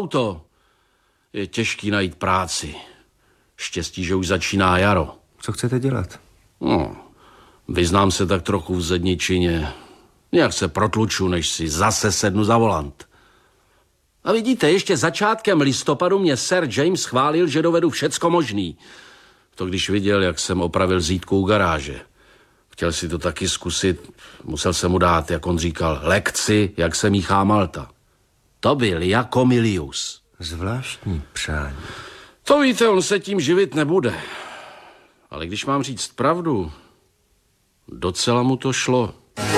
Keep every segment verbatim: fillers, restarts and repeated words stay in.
auto. Je těžký najít práci. Štěstí, že už začíná jaro. Co chcete dělat? No, vyznám se tak trochu v zedničině. Nějak se protluču, než si zase sednu za volant. A vidíte, ještě začátkem listopadu mě Sir James chválil, že dovedu všecko možný. To když viděl, jak jsem opravil zítku u garáže. Chtěl si to taky zkusit, musel jsem mu dát, jak on říkal, lekci, jak se míchá malta. To byl jako Milius. Zvláštní přání. To víte, on se tím živit nebude. Ale když mám říct pravdu, docela mu to šlo.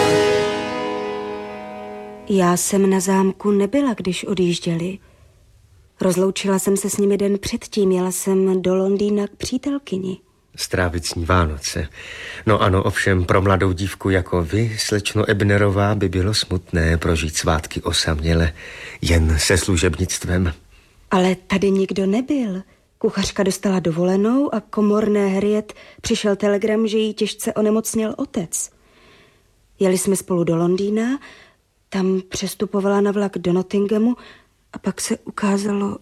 Já jsem na zámku nebyla, když odjížděli. Rozloučila jsem se s nimi den předtím, jela jsem do Londýna k přítelkyni. Strávit s ní Vánoce. No ano, ovšem pro mladou dívku jako vy, slečno Ebnerová, by bylo smutné prožít svátky osaměle, jen se služebnictvem. Ale tady nikdo nebyl. Kuchařka dostala dovolenou a komorné Harriet přišel telegram, že jí těžce onemocněl otec. Jeli jsme spolu do Londýna, tam přestupovala na vlak do Nottinghamu a pak se ukázalo...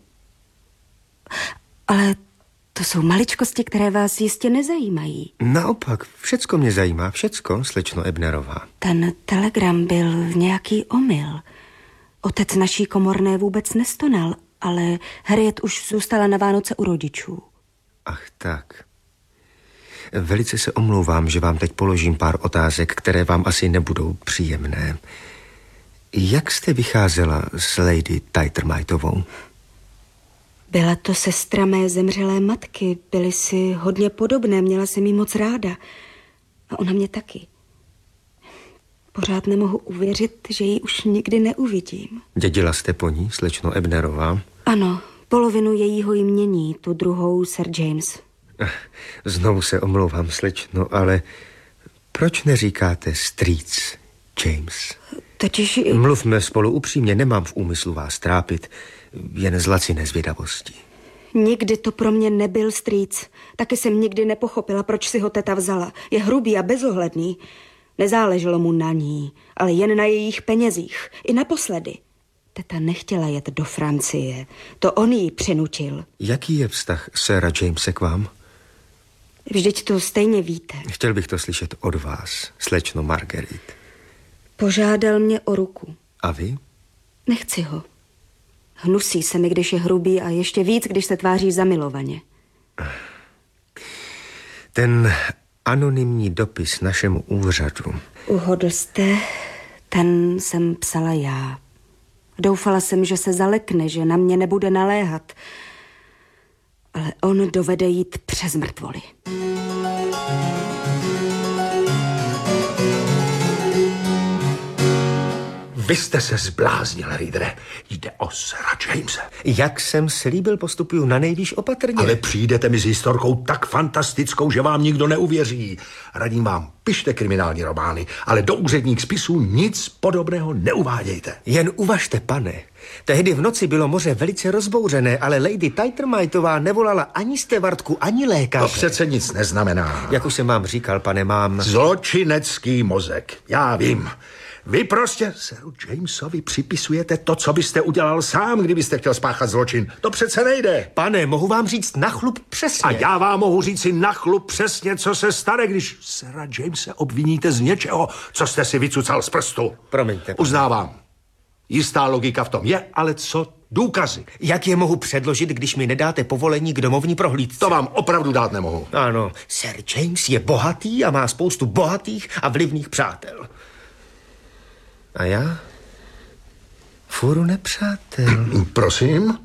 Ale to jsou maličkosti, které vás jistě nezajímají. Naopak, všecko mě zajímá, všecko, slečno Ebnerová. Ten telegram byl nějaký omyl. Otec naší komorné vůbec nestonal, ale Harriet už zůstala na Vánoce u rodičů. Ach tak. Velice se omlouvám, že vám teď položím pár otázek, které vám asi nebudou příjemné. Jak jste vycházela s Lady Tytermitovou? Byla to sestra mé zemřelé matky. Byly si hodně podobné, měla jsem jí moc ráda. A ona mě taky. Pořád nemohu uvěřit, že ji už nikdy neuvidím. Dědila jste po ní, slečno Ebnerová? Ano, polovinu jejího jmění, tu druhou Sir James. Znovu se omlouvám, slečno, ale proč neříkáte strýc James? Totiž... Mluvme spolu upřímně, nemám v úmyslu vás trápit, jen z laciné zvědavosti. Nikdy to pro mě nebyl strýc. Taky jsem nikdy nepochopila, proč si ho teta vzala. Je hrubý a bezohledný. Nezáleželo mu na ní, ale jen na jejich penězích. I naposledy. Teta nechtěla jet do Francie. To on jí přinutil. Jaký je vztah Sira Jamese k vám? Vždyť to stejně víte. Chtěl bych to slyšet od vás, slečno Marguerite. Požádal mě o ruku. A vy? Nechci ho. Hnusí se mi, když je hrubý a ještě víc, když se tváří zamilovaně. Ten anonymní dopis našemu úřadu. Uhodl jste, ten jsem psala já. Doufala jsem, že se zalekne, že na mě nebude naléhat. Ale on dovede jít přes mrtvoly. Vy jste se zbláznil, Readere. Jde o Sira Jamese. Jak jsem slíbil, postupuju na nejvýš opatrně. Ale přijdete mi s historkou tak fantastickou, že vám nikdo neuvěří. Radím vám, pište kriminální romány, ale do úředních spisů nic podobného neuvádějte. Jen uvažte, pane. Tehdy v noci bylo moře velice rozbouřené, ale Lady Tytermitová nevolala ani stevardku, ani lékaře. To přece nic neznamená. Jak už jsem vám říkal, pane, mám... Zločinecký mozek, já vím. Vy prostě Siru Jamesovi připisujete to, co byste udělal sám, kdybyste chtěl spáchat zločin. To přece nejde. Pane, mohu vám říct na chlup přesně. A já vám mohu říct si na chlup přesně, co se stane, když Sira Jamese obviníte z něčeho, co jste si vycucal z prstu. Promiňte. Pane. Uznávám. Jistá logika v tom je, ale co důkazy? Jak je mohu předložit, když mi nedáte povolení k domovní prohlídce? To vám opravdu dát nemohu. Ano, Sir James je bohatý a má spoustu bohatých a vlivných přátel. A já? Fůru nepřátel. Prosím?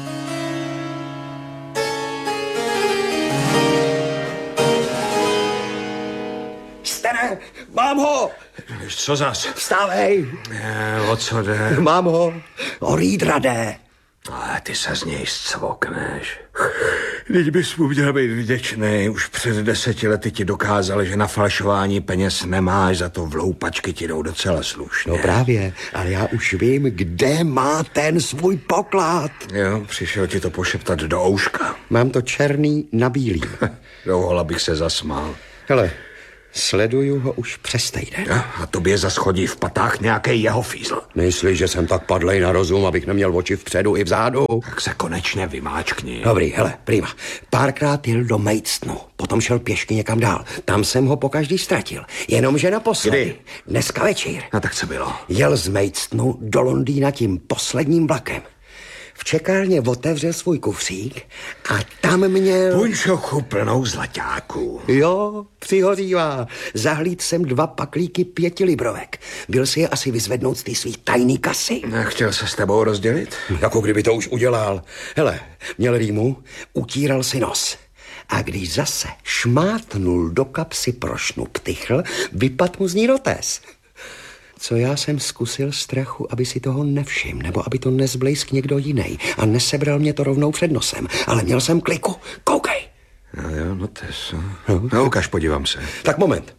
Stane, mám ho! Co zas? Vstávej! E, o co jde? Mám ho! O Readera jde. Ale ty se z něj scvokneš. Teď bys mu měl být vděčný. Už před deseti lety ti dokázali, že na falšování peněz nemáš, za to vloupačky ti jdou docela slušně. No právě, ale já už vím, kde má ten svůj poklad. Jo, přišel ti to pošeptat do ouška. Mám to černý na bílý. Dlouho bych se zasmál. Hele, Sleduju ho už přes týden. A tobě zas chodí v patách nějaký jeho fízl. Myslíš, že jsem tak padlej na rozum, abych neměl oči vpředu i vzadu? Tak se konečně vymáčkni. Dobrý, hele, prima. Párkrát jel do Maidstonu, potom šel pěšky někam dál. Tam jsem ho pokaždý ztratil. Jenomže naposledy. Kdy? Dneska večer. No tak co bylo? Jel z Maidstonu do Londýna tím posledním vlakem. V čekárně otevřel svůj kufřík a tam měl... Punčochu plnou zlaťáků. Jo, přihořívá. Zahlíd jsem dva paklíky pěti librovek. Byl si je asi vyzvednout z té svý tajný kasy. Chtěl se s tebou rozdělit? Jako kdyby to už udělal. Hele, měl rýmu, utíral si nos. A když zase šmátnul do kapsy prošnu ptychl, vypad mu z ní notes. Co já jsem zkusil strachu, aby si toho nevšiml, nebo aby to nezblejsk někdo jiný a nesebral mě to rovnou před nosem. Ale měl jsem kliku. Koukej. No jo, notes. No, no ukaž, podívám se. Tak moment.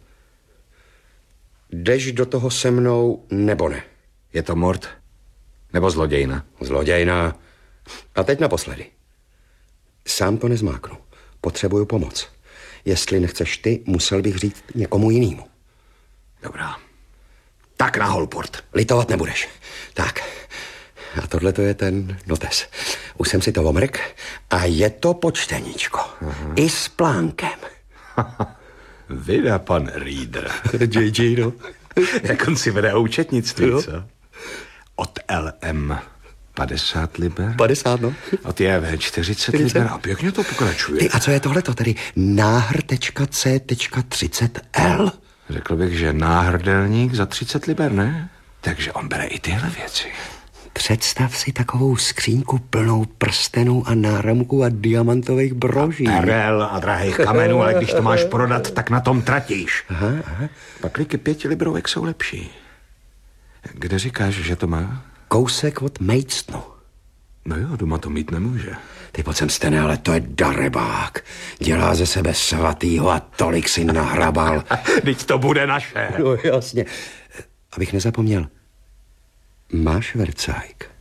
Jdeš do toho se mnou, nebo ne? Je to mord? Nebo zlodějna? Zlodějna. A teď naposledy. Sám to nezmáknu. Potřebuju pomoc. Jestli nechceš ty, musel bych říct někomu jinému. Dobrá. Tak na Holport. Litovat nebudeš. Tak. A tohle to je ten notes. Už jsem si to omrk a je to počteníčko. Aha. I s plánkem. Vyda pan Reader. J J, no. Jak on si vede účetnictví, co? Od L M padesát liber. padesát, no. Od J V čtyřicet liber. A pěkně to pokračuje. Ty, a co je tohleto? Tedy náhr tečka C tečka třicet L? Řekl bych, že náhrdelník za třicet liber, ne? Takže on bere i tyhle věci. Představ si takovou skřínku plnou prstenů a náramků a diamantových broží. A perel a drahých kamenů, ale když to máš prodat, tak na tom tratíš. Aha, aha. Pakliky pěti librovek jsou lepší. Kde říkáš, že to má? Kousek od Maidstonu. No jo, doma to mít nemůže. Ty pojď sem, Stene, ale to je darebák. Dělá ze sebe svatýho a tolik si nahrabal. Vždyť to bude naše. No jasně. Abych nezapomněl. Máš vercajk?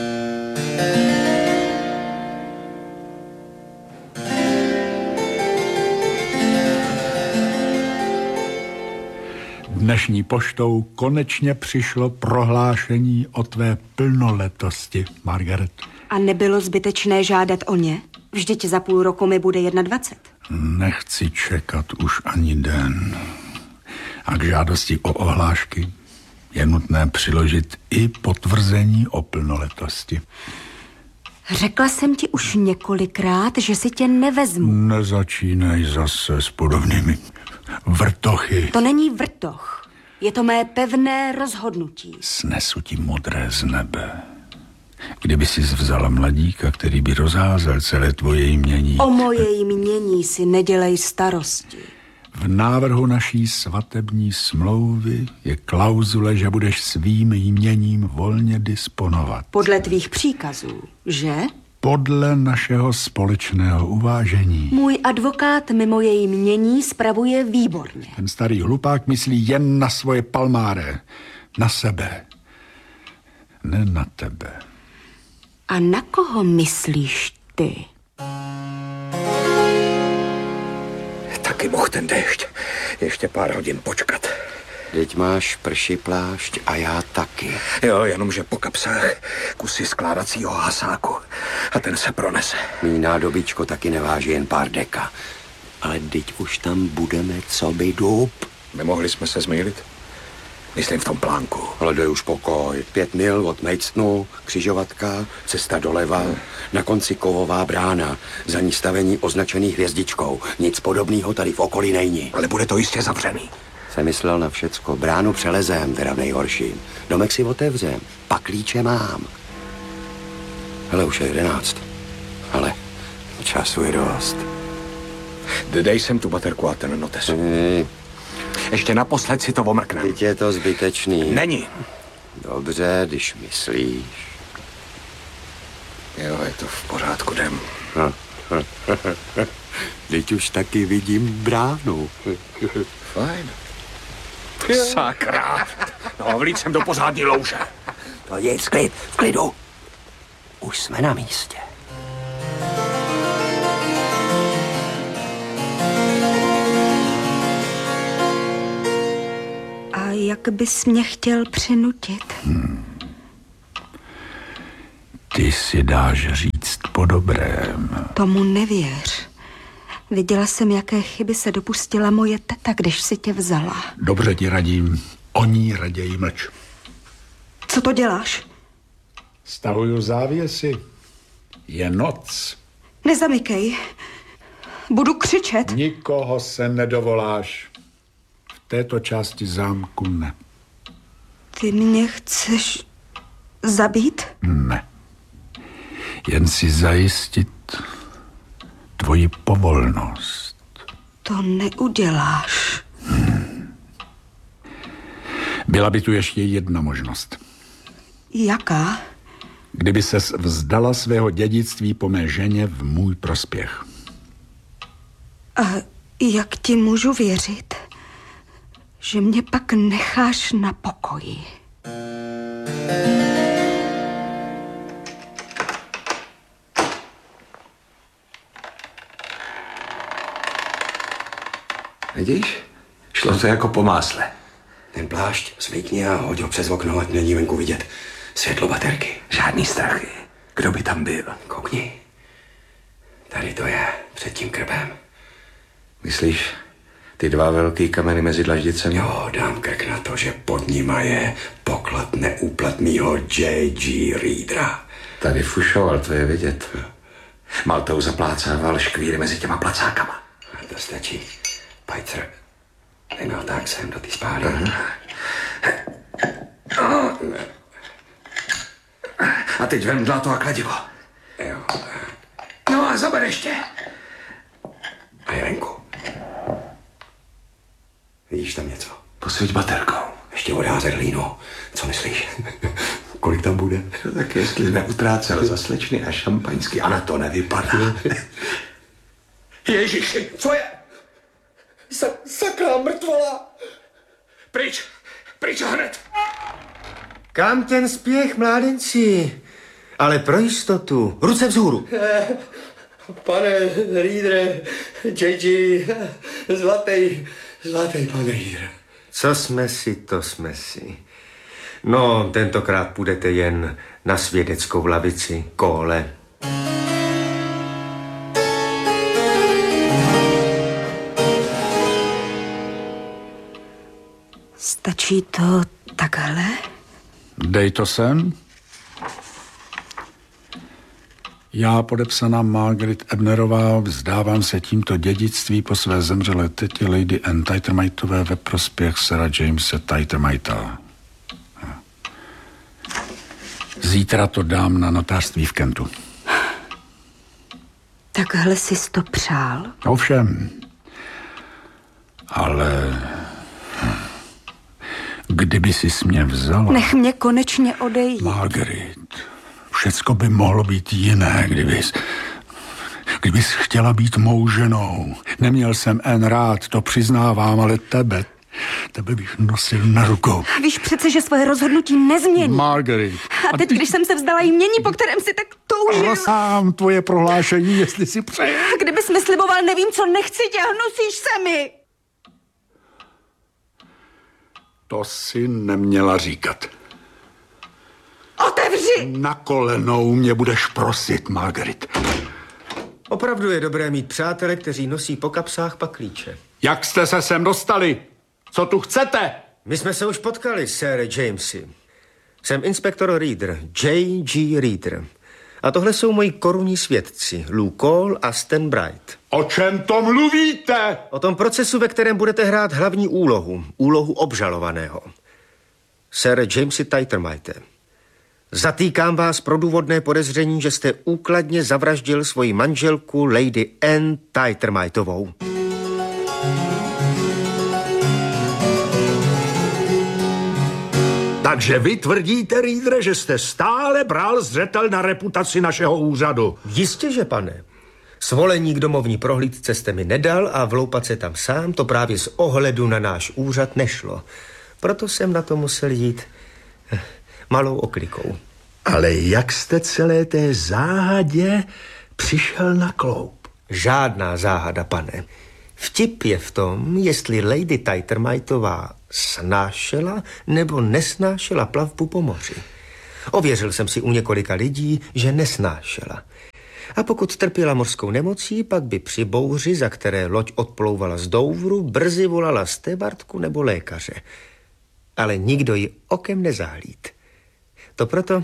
Dnešní poštou konečně přišlo prohlášení o tvé plnoletosti, Margaret. A nebylo zbytečné žádat o ně? Vždyť za půl roku mi bude dvacet jedna. Nechci čekat už ani den. A k žádosti o ohlášky je nutné přiložit i potvrzení o plnoletosti. Řekla jsem ti už několikrát, že si tě nevezmu. Nezačínej zase s podobnými vrtochy. To není vrtoch. Je to mé pevné rozhodnutí. Snesu ti modré z nebe. Kdyby si vzala mladíka, který by rozházel celé tvoje jmění. O moje jmění si nedělej starosti. V návrhu naší svatební smlouvy je klauzule, že budeš svým jměním volně disponovat. Podle tvých příkazů, že? Podle našeho společného uvážení. Můj advokát mi moje jmění spravuje výborně. Ten starý hlupák myslí jen na svoje palmáre. Na sebe. Ne na tebe. A na koho myslíš ty? Taky mohl ten déšť. Ještě pár hodin počkat. Teď máš prší plášť a já taky. Jo, jenomže po kapsách kusy skládacího hasáku. A ten se pronese. Mý nádobičko taky neváží jen pár deka. Ale teď už tam budeme co by dub. Nemohli jsme se zmýlit? Myslím v tom plánku. Ale dej už pokoj. Pět mil od Maidstonu, křižovatka, cesta doleva, hmm. na konci kovová brána, za ní stavení označený hvězdičkou. Nic podobného tady v okolí není. Ale bude to jistě zavřený. Jsem myslel na všecko. Bránu přelezem, teda v nejhorším. Domek si otevřem. Pak klíče mám. Hele, už je jedenáct. Ale času je dost. Dej sem tu baterku a ten notes. Hmm. Ještě naposled si to omrknem. Teď je to zbytečný. Není. Dobře, když myslíš. Jo, je to v pořádku, jdem. Teď už taky vidím bránu. Fajn. Sakra. No, vlít jsem do pořádný louže. To je sklid, v klidu. Už jsme na místě. jak bys mě chtěl přinutit. Hmm. Ty si dáš říct po dobrém. Tomu nevěř. Viděla jsem, jaké chyby se dopustila moje teta, když si tě vzala. Dobře ti radím, o ní raději mlč. Co to děláš? Stahuju závěsy. Je noc. Nezamykej. Budu křičet. Nikoho se nedovoláš. V této části zámku ne. Ty mě chceš zabít? Ne. Jen si zajistit tvoji povolnost. To neuděláš. Hmm. Byla by tu ještě jedna možnost. Jaká? Kdyby ses vzdala svého dědictví po mé ženě v můj prospěch. A jak ti můžu věřit, že mě pak necháš na pokoji? Vidíš? Šlo to jako po másle. Ten plášť zvykni a hoď ho přes okno, ať není venku vidět světlo baterky. Žádný strachy. Kdo by tam byl? Koukni. Tady to je, před tím krbem. Myslíš, ty dva velký kameny mezi dlaždicemi? Jo, dám krk na to, že pod nima je poklad neúplatnýho J G Reedera. Tady fušoval, to je vidět. Maltou zaplácával škvíry mezi těma placákama. To stačí. Pajcer, no tak sem do té spálny. A teď vem dlato a kladivo. Jo. No a zaber ještě. A je venku. Vidíš tam něco? Posvěť baterkou. Ještě odházet hlínu. Co myslíš? Kolik tam bude? No, tak jestli neutrácel za slečny a šampaňský, a na to nevypadá. Ježiši, co je? Sa- sakra, mrtvola! Pryč, pryč hned. Kam ten spěch, mládenci? Ale pro jistotu, ruce vzhůru. Pane Reedere, J G, zlatý, zlatý pan Reeder. Co jsme si, to jsme si. No, tentokrát půjdete jen na svědeckou lavici, kole. Stačí to takhle? Dej to sem. Já, podepsaná Margaret Ebnerová, vzdávám se tímto dědictví po své zemřelé tetě Lady Anne Taitermightové ve prospěch Sira Jamese Taitermighta. Zítra to dám na notářství v Kentu. Takhle jsi to přál? Ovšem, ale kdyby jsi mě vzala... Nech mě konečně odejít. Margaret, všecko by mohlo být jiné, kdybys... Kdybys chtěla být mou ženou. Neměl jsem Anne rád, to přiznávám, ale tebe... Tebe bych nosil na rukou. Víš přece, že svoje rozhodnutí nezmění. Margaret. A teď, ty... když jsem se vzdala jmění, po kterém si tak toužil... Sám tvoje prohlášení, jestli si přeje. Kdybys mi sliboval, nevím, co nechci tě, hnusíš se mi. To si neměla říkat. Otevři! Na kolenou mě budeš prosit, Margaret. Opravdu je dobré mít přátele, kteří nosí po kapsách paklíče. Jak jste se sem dostali? Co tu chcete? My jsme se už potkali, sir Jamesy. Jsem inspektor Reeder, J G Reeder. A tohle jsou moji korunní svědci, Lou Cole a Stan Bright. O čem to mluvíte? O tom procesu, ve kterém budete hrát hlavní úlohu, úlohu obžalovaného. Sir Jamesy Taitermighte, zatýkám vás pro důvodné podezření, že jste úkladně zavraždil svoji manželku Lady Anne Taitermightovou. Takže vy tvrdíte, Reedere, že jste stále bral zřetel na reputaci našeho úřadu. Jistě, že pane. Svolení k domovní prohlídce jste mi nedal a vloupat se tam sám to právě z ohledu na náš úřad nešlo. Proto jsem na to musel jít malou oklikou. Ale jak jste celé té záhadě přišel na kloup? Žádná záhada, pane. Vtip je v tom, jestli Lady Tightermightová snášela nebo nesnášela plavbu po moři. Ověřil jsem si u několika lidí, že nesnášela. A pokud trpěla mořskou nemocí, pak by při bouři, za které loď odplouvala z Douvru, brzy volala stevardku nebo lékaře. Ale nikdo ji okem nezahlíd. To proto,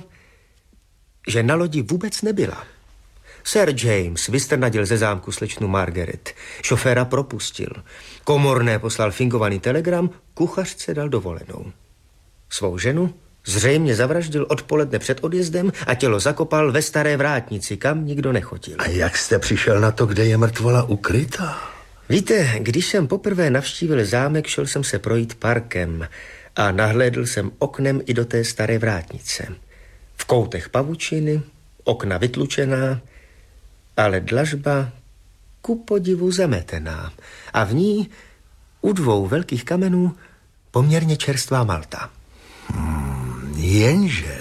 že na lodi vůbec nebyla. Sir James vystrnadil ze zámku slečnu Margaret. Šoféra propustil. Komorné poslal fingovaný telegram, kuchařce dal dovolenou. Svou ženu zřejmě zavraždil odpoledne před odjezdem a tělo zakopal ve staré vrátnici, kam nikdo nechodil. A jak jste přišel na to, kde je mrtvola ukrytá? Víte, když jsem poprvé navštívil zámek, šel jsem se projít parkem a nahlédl jsem oknem i do té staré vrátnice. V koutech pavučiny, okna vytlučená, ale dlažba ku podivu zametená a v ní u dvou velkých kamenů poměrně čerstvá malta. Hmm, jenže,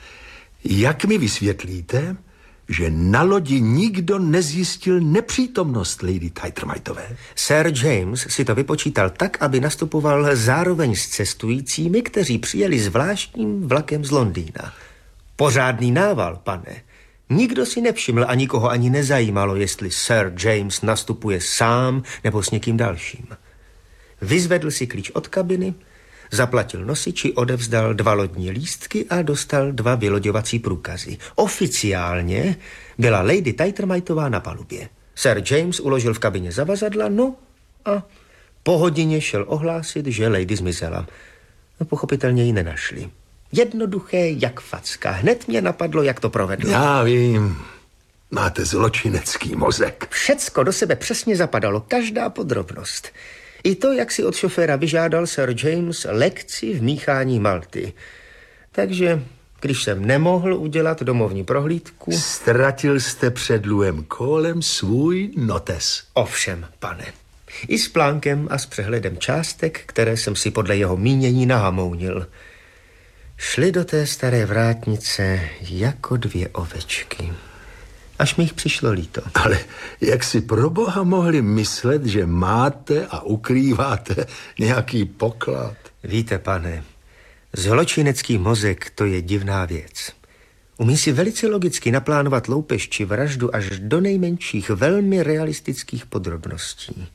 jak mi vysvětlíte, že na lodi nikdo nezjistil nepřítomnost Lady Tightermightové? Sir James si to vypočítal tak, aby nastupoval zároveň s cestujícími, kteří přijeli zvláštním vlakem z Londýna. Pořádný nával, pane. Nikdo si nevšiml a nikoho ani nezajímalo, jestli Sir James nastupuje sám nebo s někým dalším. Vyzvedl si klíč od kabiny, zaplatil nosiči, odevzdal dva lodní lístky a dostal dva vyloďovací průkazy. Oficiálně byla Lady Tightermightová na palubě. Sir James uložil v kabině zavazadla, no a po hodině šel ohlásit, že lady zmizela. No, pochopitelně ji nenašli. Jednoduché jak facka. Hned mě napadlo, jak to provedl. Já vím, máte zločinecký mozek. Všecko do sebe přesně zapadalo, každá podrobnost. I to, jak si od šoféra vyžádal Sir James lekci v míchání malty. Takže, když jsem nemohl udělat domovní prohlídku... Ztratil jste před Lewem Callem svůj notes. Ovšem, pane. I s plánkem a s přehledem částek, které jsem si podle jeho mínění nahamounil. Šli do té staré vrátnice jako dvě ovečky. Až mi jich přišlo líto. Ale jak si pro boha mohli myslet, že máte a ukrýváte nějaký poklad? Víte, pane, zločinecký mozek, to je divná věc. Umí si velice logicky naplánovat loupež či vraždu až do nejmenších velmi realistických podrobností.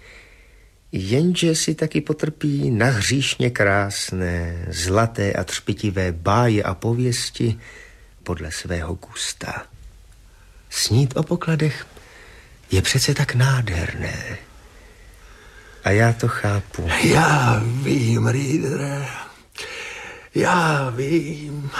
Jenže si taky potrpí na hříšně krásné, zlaté a třpitivé báje a pověsti podle svého gusta. Snít o pokladech je přece tak nádherné. A já to chápu. Já vím, Readere. Já vím.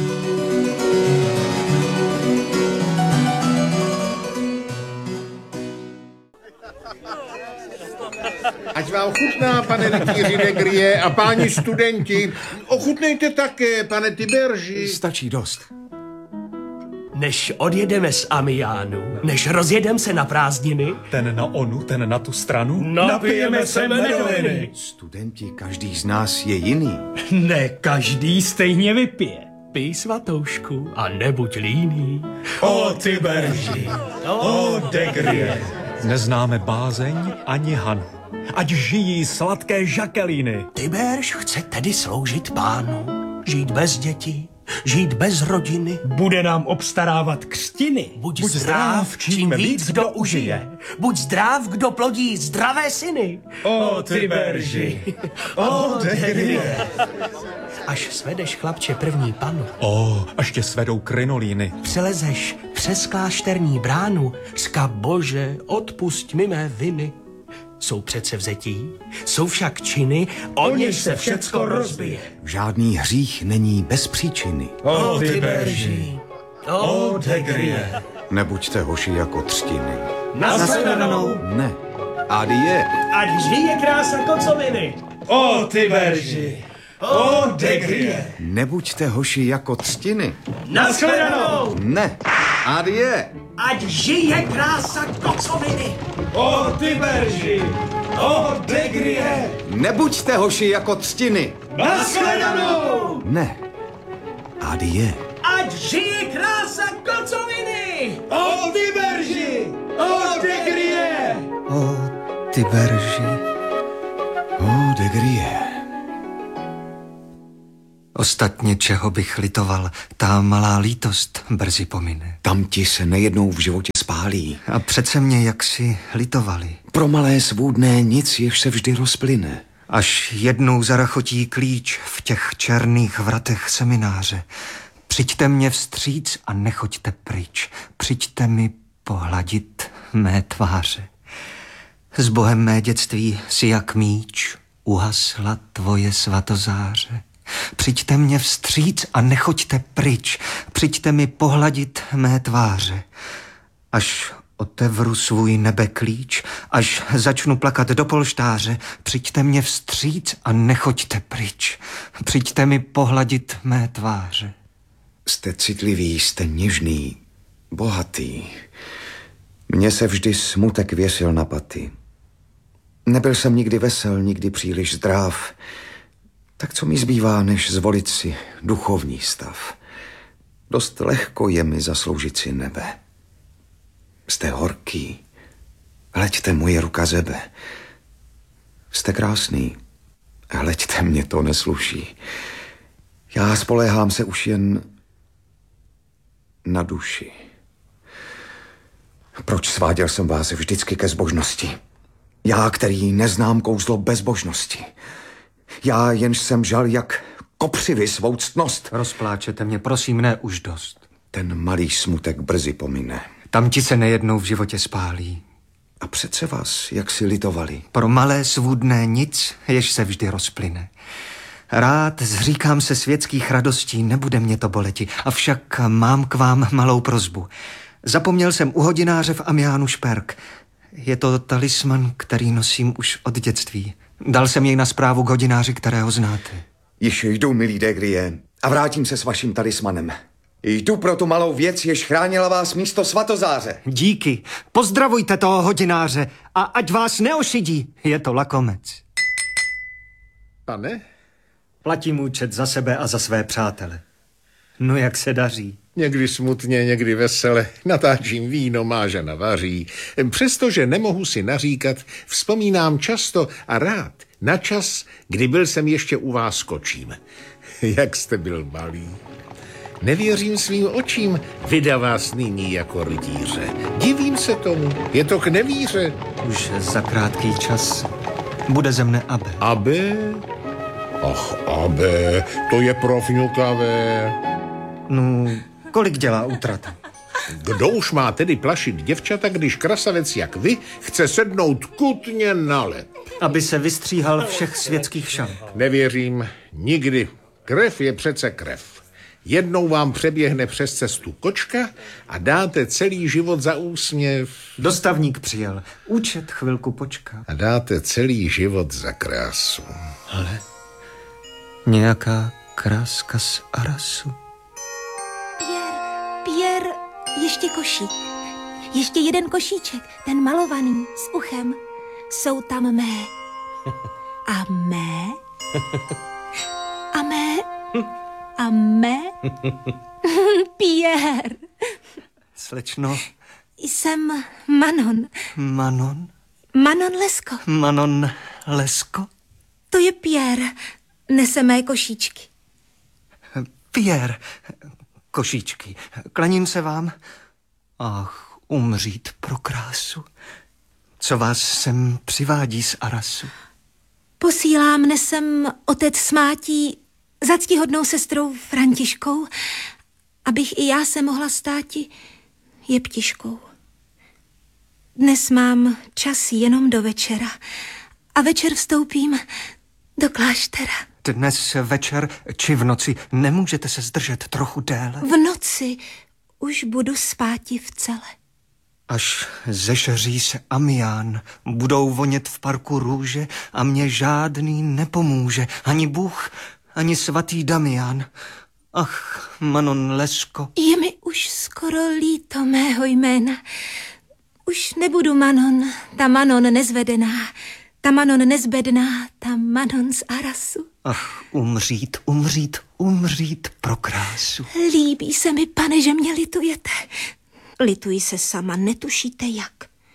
Ať vám chutná, pane rytíři de Grie a páni studenti. Ochutnejte také, pane Tiberži. Stačí dost. Než odjedeme z Amiánu, než rozjedeme se na prázdniny, Ten na onu, ten na tu stranu. napijeme se medoviny. Studenti, každý z nás je jiný. Ne každý stejně vypije. Pij svatoušku a nebuď líný. O Tiberži, o Degrie. Neznáme bázeň ani Hanu. Ať žijí sladké žakelíny. Tiberž chce tedy sloužit pánu, žít bez dětí, žít bez rodiny. Bude nám obstarávat křtiny. Buď, Buď zdrav, čím víc kdo užije. Buď zdrav, kdo plodí zdravé syny. O Tiberži, o Degrie. Až svedeš, chlapče, první panu, O, až tě svedou krinolíny. přelezeš přes klášterní bránu, řka Bože, odpusť mi mé viny. Jsou přece vzetí, jsou však činy, o něž se všecko rozbije. Žádný hřích není bez příčiny. O Tiberži, o Degrie. Nebuďte hoši jako třtiny. Nashledanou, Ne. Adie. ať žije krása kocoviny. O Tiberži, o Degrie. Nebuďte hoši jako třtiny. Nashledanou, Ne. Adie. ať žije krása kocoviny. O Tiberži, o Degrie. Nebuďte hoši jako třtiny. Nashledanou. Ne. Adie. Ať žije krása kocoviny. O Tiberži, o Degrie. O ty berži, O, Degrie. Ostatně čeho bych litoval, ta malá lítost brzy pomine. Tam ti se nejednou v životě spálí. A přece mě jaksi litovali. Pro malé svůdné nic, jež se vždy rozplyne. Až jednou zarachotí klíč v těch černých vratech semináře. Přijďte mě vstříc a nechoďte pryč. Přijďte mi pohladit mé tváře. S Bohem mé dětství si jak míč uhasla tvoje svatozáře. Přijďte mě vstříc a nechoďte pryč. Přijďte mi pohladit mé tváře. Až otevřu svůj nebeklíč, až začnu plakat do polštáře, přijďte mě vstříc a nechoďte pryč. Přijďte mi pohladit mé tváře. Jste citlivý, jste něžný, bohatý. Mně se vždy smutek věsil na paty. Nebyl jsem nikdy vesel, nikdy příliš zdrav. Tak co mi zbývá, než zvolit si duchovní stav? Dost lehko je mi zasloužit si nebe. Jste horký, hleďte, moje ruka zebe. Jste krásný, hleďte, mě to nesluší. Já spoléhám se už jen na duši. Proč sváděl jsem vás vždycky ke zbožnosti? Já, který neznám kouzlo bezbožnosti. Já jenž jsem žal jak kopřivy svou ctnost. Rozpláčete mě, prosím, ne už dost. Ten malý smutek brzy pomine. Tam ti se nejednou v životě spálí. A přece vás, jak si litovali. Pro malé svůdné nic, jež se vždy rozplyne. Rád zříkám se světských radostí, nebude mě to boleti, avšak mám k vám malou prosbu. Zapomněl jsem u hodináře v Amiánu šperk. Je to talisman, který nosím už od dětství. Dal jsem jej na správu k hodináři, kterého znáte. Již jdu, milý Degrie, a vrátím se s vaším talismanem. Jdu pro tu malou věc, jež chránila vás místo svatozáře. Díky. Pozdravujte toho hodináře a ať vás neošidí. Je to lakomec. Pane? Platím účet za sebe a za své přátele. No jak se daří? Někdy smutně, někdy vesele. Natáčím víno, má žena vaří. Přestože nemohu si naříkat, vzpomínám často a rád na čas, kdy byl jsem ještě u vás kočím. Jak jste byl malý. Nevěřím svým očím, vydá vás nyní jako rytíře. Divím se tomu, je to k nevíře. Už za krátký čas bude ze mne abe. Abe? Ach, abe, to je profňukavé. No, kolik dělá útrata? Kdo už má tedy plašit děvčata, když krasavec jak vy chce sednout kutně na led? Aby se vystříhal všech světských šamp. Nevěřím nikdy. Krev je přece krev. Jednou vám přeběhne přes cestu kočka a dáte celý život za úsměv. Dostavník přijel. Účet chvilku počká. A dáte celý život za krásu. Ale nějaká kráska z Arasu. Pierre, Pierre, ještě košík. Ještě jeden košíček, ten malovaný, s uchem. Jsou tam mé. A mé? A mé? A mé? Pierre. Slečno. Jsem Manon. Manon? Manon Lesko. Manon Lesko? To je Pierre. Nese mé košíčky. Pierre. Košíčky. Klaním se vám. Ach, umřít pro krásu. Co vás sem přivádí z Arasu? Posílám nesem otec smátí za ctihodnou sestrou Františkou, abych i já se mohla státi jeptiškou. Dnes mám čas jenom do večera a večer vstoupím do kláštera. Dnes večer či v noci nemůžete se zdržet trochu déle? V noci už budu spáti v cele. Až zešeří se Amián, budou vonět v parku růže a mě žádný nepomůže, ani Bůh, ani svatý Damián. Ach, Manon Lesko. Je mi už skoro líto mého jména. Už nebudu Manon, ta Manon nezvedená, ta Manon nezbedná, ta Manon z Arasu. Ach, umřít, umřít, umřít pro krásu. Líbí se mi, pane, že mě litujete. Lituji se sama, netušíte jak.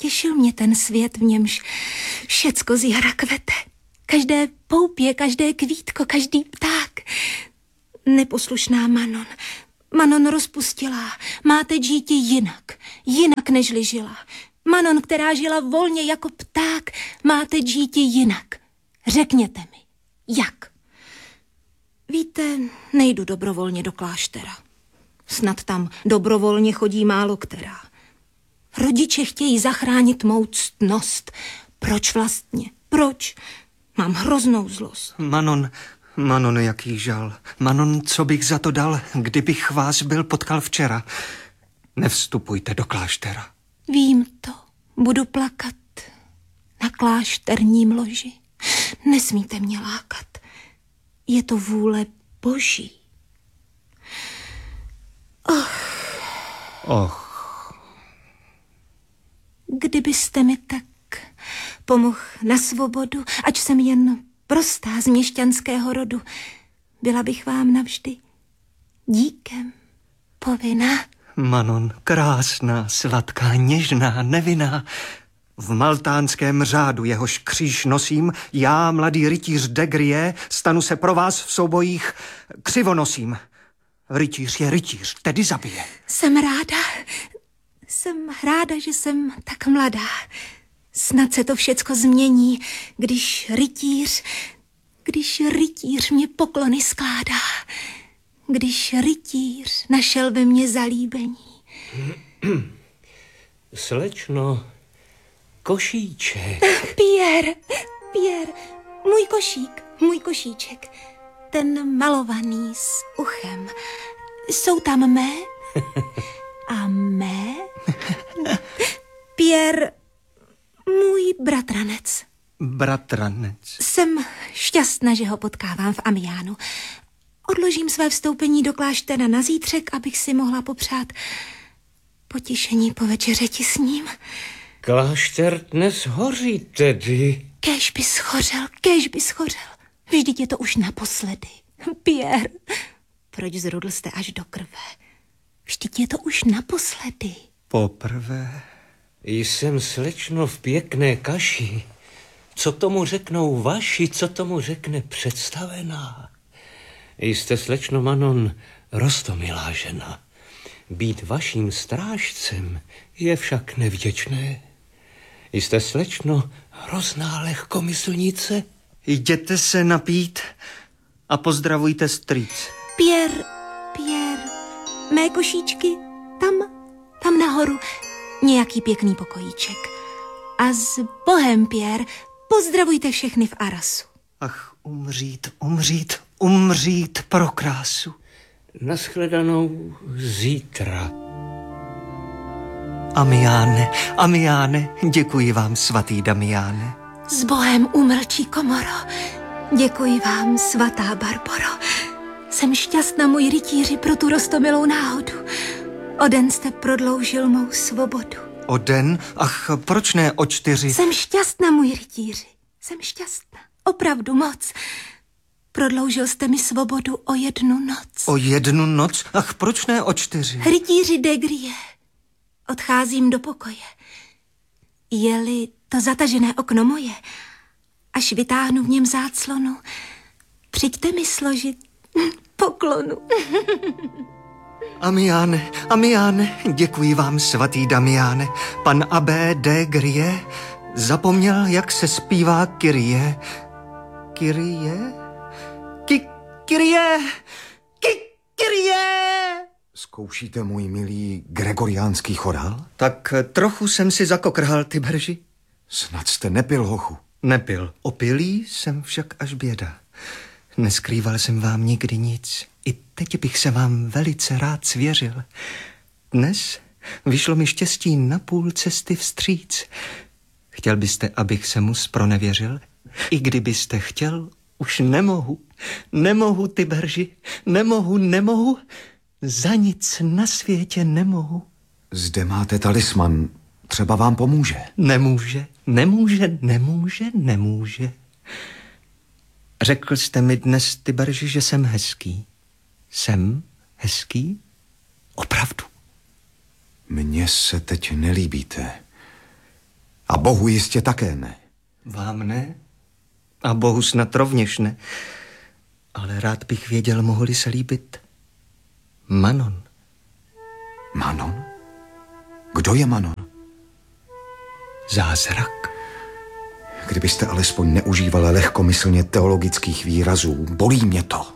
Těšil mě ten svět, v němž všecko z jara kvete. Každé poupě, každé kvítko, každý pták. Neposlušná Manon. Manon rozpustila. Máte dítě jinak. Jinak, nežli žila. Manon, která žila volně jako pták, máte dítě jinak. Řekněte mi, jak? Víte, nejdu dobrovolně do kláštera. Snad tam dobrovolně chodí málo která. Rodiče chtějí zachránit mou ctnost. Proč vlastně? Proč? Mám hroznou zlost. Manon, Manon, jaký žal. Manon, co bych za to dal, kdybych vás byl potkal včera? Nevstupujte do kláštera. Vím to. Budu plakat na klášterním loži. Nesmíte mě lákat. Je to vůle Boží. Och. Och. Kdybyste mi tak pomohl na svobodu, ať jsem jen prostá z měšťanského rodu, byla bych vám navždy díkem povinná. Manon, krásná, sladká, něžná, nevinná. V maltánském řádu, jehož kříž nosím, já, mladý rytíř de Grie, stanu se pro vás v soubojích křivonosím. Rytíř je rytíř, tedy zabije. Jsem ráda, jsem ráda, že jsem tak mladá. Snad se to všecko změní, když rytíř, když rytíř mě poklony skládá. Když rytíř našel ve mně zalíbení. Slečno, košíček. Pierre, Pierre, můj košík, můj košíček. Ten malovaný s uchem. Jsou tam mé? A mé? Pierre, můj bratranec. Bratranec. Jsem šťastná, že ho potkávám v Amiánu. Odložím své vstoupení do kláštera na zítřek, abych si mohla popřát potěšení po večeřeti s ním. Klášter dnes hoří tedy. Kéž by schořel, kéž by schořel. Vždyť je to už naposledy. Pierre, proč zrudl jste až do krve? Vždyť je to už naposledy. Poprvé. Jsem, slečno, v pěkné kaši. Co tomu řeknou vaši, co tomu řekne představená? Jste, slečno Manon, roztomilá žena. Být vaším strážcem je však nevděčné. Jste, slečno, hrozná lehkomyslnice. Jděte se napít a pozdravujte strýc. Pierre, Pierre, mé košíčky, tam, tam nahoru, nějaký pěkný pokojíček. A s Bohem, Pierre, pozdravujte všechny v Arasu. Ach, umřít, umřít, umřít pro krásu. Nashledanou zítra. Amiáne, Amiáne, děkuji vám, svatý Damiáne. S Bohem, umlčí komoro. Děkuji vám, svatá Barboro. Jsem šťastná, můj rytíři, pro tu roztomilou náhodu. O den jste prodloužil mou svobodu. O den? Ach, proč ne o čtyři? Jsem šťastná, můj rytíři. Jsem šťastná. Opravdu moc. Prodloužil jste mi svobodu o jednu noc. O jednu noc? Ach, proč ne o čtyři? Rytíři de Grie. Odcházím do pokoje. Je-li to zatažené okno moje, až vytáhnu v něm záclonu, přijďte mi složit poklonu. Amiáne, Amiáne, děkuji vám, svatý Damiáne. Pan abbé de Grie zapomněl, jak se zpívá Kyrie. Kyrie? Ki, Kyrie! Ki, Kyrie! Zkoušíte, můj milý, gregoriánský chorál? Tak trochu jsem si zakokrhal, Tiberži. Snad jste nepil, hochu. Nepil. Opilý jsem však až běda. Neskrýval jsem vám nikdy nic. I teď bych se vám velice rád svěřil. Dnes vyšlo mi štěstí na půl cesty vstříc. Chtěl byste, abych se mu zpronevěřil? I kdybyste chtěl, už nemohu. Nemohu, Tiberži. Nemohu, nemohu. Za nic na světě nemohu. Zde máte talisman. Třeba vám pomůže. Nemůže, nemůže, nemůže, nemůže. Řekl jste mi dnes, Tiberži, že jsem hezký. Jsem hezký? Opravdu. Mně se teď nelíbíte. A Bohu jistě také ne. Vám ne? A Bohu snad rovněž ne. Ale rád bych věděl, mohli se líbit Manon. Manon? Kdo je Manon? Zázrak. Kdybyste alespoň neužívala lehkomyslně teologických výrazů, bolí mě to.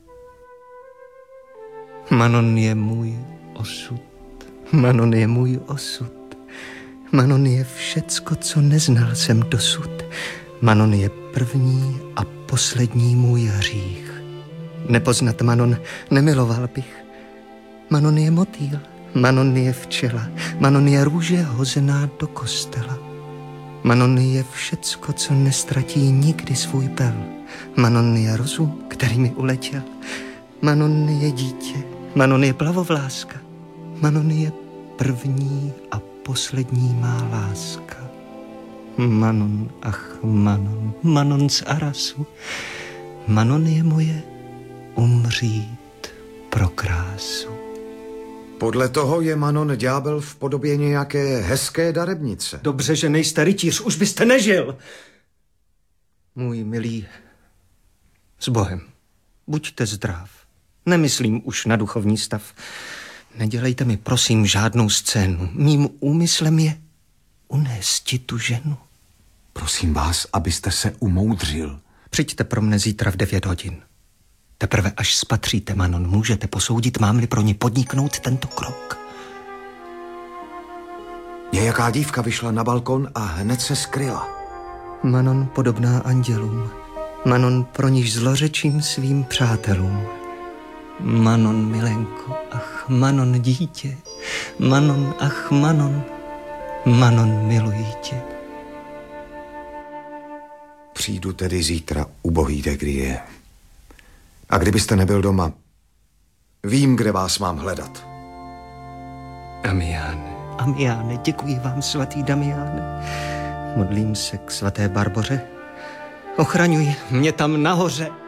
Manon je můj osud. Manon je můj osud. Manon je všecko, co neznal jsem dosud. Manon je první a poslední můj hřích. Nepoznat Manon nemiloval bych. Manon je motýl, Manon je včela, Manon je růže hozená do kostela. Manon je všecko, co nestratí nikdy svůj pel. Manon je rozum, který mi uletěl. Manon je dítě, Manon je plavovláska. Manon je první a poslední má láska. Manon, ach Manon, Manon z Arasu. Manon je moje umřít pro krásu. Podle toho je Manon ďábel v podobě nějaké hezké darebnice. Dobře, že nejste rytíř, už byste nežil. Můj milý, s Bohem, buďte zdrav. Nemyslím už na duchovní stav. Nedělejte mi, prosím, žádnou scénu. Mým úmyslem je unésti tu ženu. Prosím vás, abyste se umoudřil. Přijďte pro mne zítra v devět hodin. Teprve až spatříte Manon, můžete posoudit, mám-li pro ní podniknout tento krok. Nějaká dívka vyšla na balkon a hned se skryla. Manon podobná andělům. Manon pro níž zlořečím svým přátelům. Manon, milenko, ach, Manon, dítě. Manon, ach, Manon, Manon, miluji tě. Přijdu tedy zítra, ubohý de Grie. A kdybyste nebyl doma, vím, kde vás mám hledat. Amiáne, Amiáne, děkuji vám, svatý Damiáne. Modlím se k svaté Barboře. Ochraňuj mě tam nahoře.